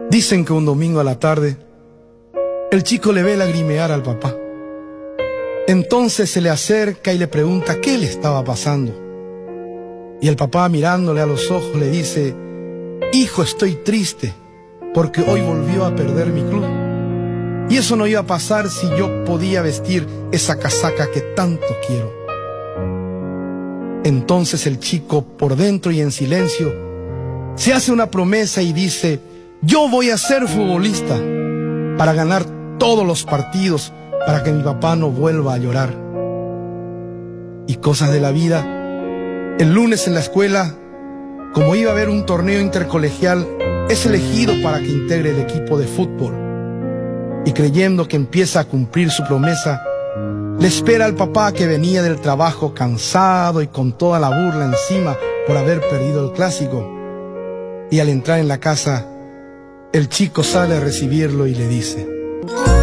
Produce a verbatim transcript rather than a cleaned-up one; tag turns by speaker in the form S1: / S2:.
S1: Dicen que un domingo a la tarde, el chico le ve lagrimear al papá. Entonces se le acerca y le pregunta qué le estaba pasando. Y el papá, mirándole a los ojos, le dice: hijo, estoy triste porque hoy volvió a perder mi club. Y eso no iba a pasar si yo podía vestir esa casaca que tanto quiero. Entonces el chico, por dentro y en silencio, se hace una promesa y dice: yo voy a ser futbolista para ganar todos los partidos, para que mi papá no vuelva a llorar. Y cosas de la vida. El lunes en la escuela, como iba a haber un torneo intercolegial, es elegido para que integre el equipo de fútbol. Y creyendo que empieza a cumplir su promesa, le espera al papá, que venía del trabajo cansado y con toda la burla encima por haber perdido el clásico. Y al entrar en la casa, el chico sale a recibirlo y le dice: